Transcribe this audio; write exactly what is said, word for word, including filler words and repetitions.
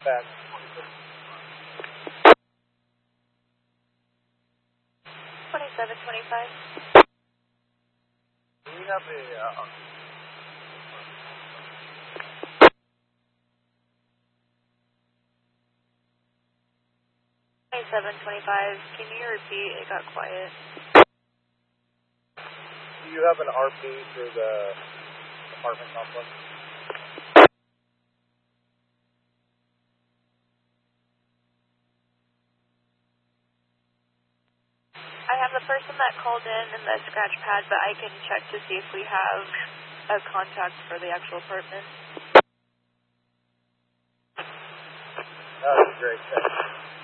Back. twenty-seven twenty-five. Do we have a, uh, twenty-seven twenty-five. Can you repeat? It got quiet. do you have an R P for the apartment complex? I have the person that called in in the scratch pad, but I can check to see if we have a contact for the actual apartment. That would be great. Thanks.